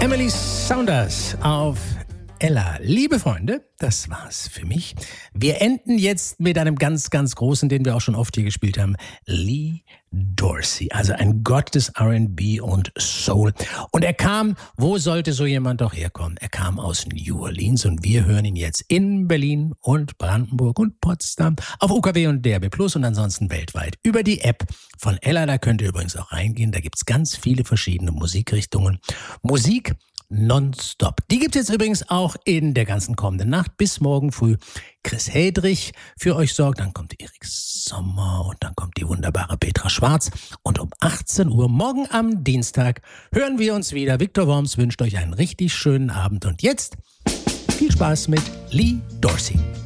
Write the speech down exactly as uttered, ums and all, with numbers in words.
Emily Saunders auf Ella. Liebe Freunde, das war's für mich. Wir enden jetzt mit einem ganz, ganz großen, den wir auch schon oft hier gespielt haben, Lee Dorsey, also ein Gott des R and B und Soul. Und er kam, wo sollte so jemand doch herkommen? Er kam aus New Orleans und wir hören ihn jetzt in Berlin und Brandenburg und Potsdam auf U K W und D A B Plus und ansonsten weltweit über die App von Ella. Da könnt ihr übrigens auch reingehen. Da gibt's ganz viele verschiedene Musikrichtungen. Musik nonstop. Die gibt es jetzt übrigens auch in der ganzen kommenden Nacht bis morgen früh. Chris Hedrich für euch sorgt, dann kommt Erik Sommer und dann kommt die wunderbare Petra Schwarz. Und um achtzehn Uhr morgen am Dienstag hören wir uns wieder. Viktor Worms wünscht euch einen richtig schönen Abend. Und jetzt viel Spaß mit Lee Dorsey.